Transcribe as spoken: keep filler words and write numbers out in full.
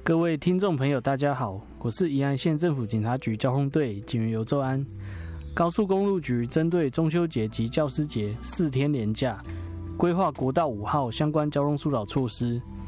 各位听众朋友，大家好，我是宜兰县政府警察局交通队警员尤周安。高速公路局针对中秋节及教师节四天连假，规划国道五号相关交通疏导措施，